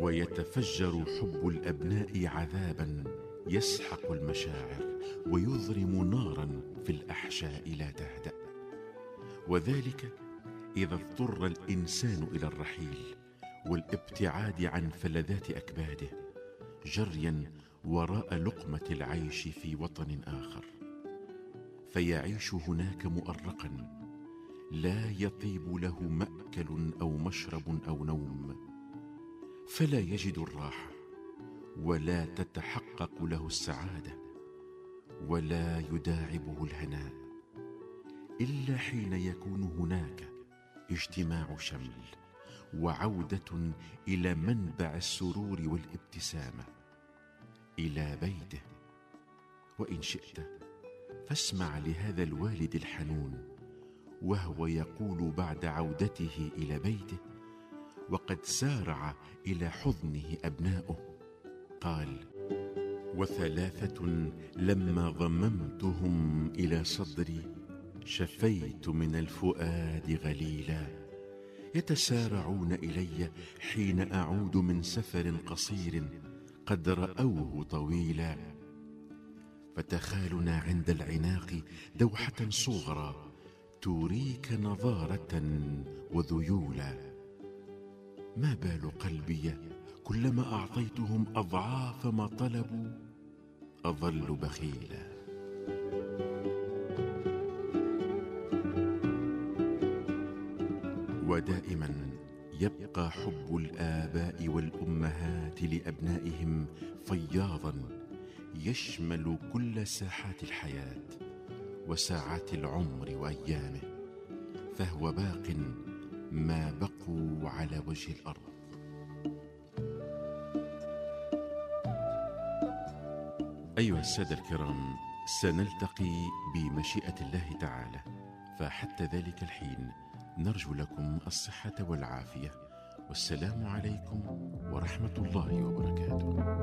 ويتفجر حب الأبناء عذابا يسحق المشاعر ويضرم نارا في الأحشاء لا تهدأ. وذلك إذا اضطر الإنسان إلى الرحيل والابتعاد عن فلذات أكباده جريا وراء لقمة العيش في وطن آخر، فيعيش هناك مؤرقا لا يطيب له مأكل أو مشرب أو نوم، فلا يجد الراحة ولا تتحقق له السعادة ولا يداعبه الهناء إلا حين يكون هناك اجتماع شمل وعودة إلى منبع السرور والابتسامة، إلى بيته. وإن شئت فاسمع لهذا الوالد الحنون وهو يقول بعد عودته إلى بيته وقد سارع إلى حضنه أبناؤه، قال: وثلاثة لما ضممتهم إلى صدري شفيت من الفؤاد غليلا، يتسارعون إلي حين أعود من سفر قصير قد رأوه طويلا، فتخالنا عند العناق دوحة صغرى تريك نظارة وذيولا، ما بال قلبي كلما أعطيتهم أضعاف ما طلبوا أظل بخيلا. ودائما يبقى حب الآباء والأمهات لأبنائهم فياضا يشمل كل ساحات الحياة وساعات العمر وأيامه، فهو باق ما بقوا على وجه الأرض. أيها السادة الكرام، سنلتقي بمشيئة الله تعالى، فحتى ذلك الحين نرجو لكم الصحة والعافية، والسلام عليكم ورحمة الله وبركاته.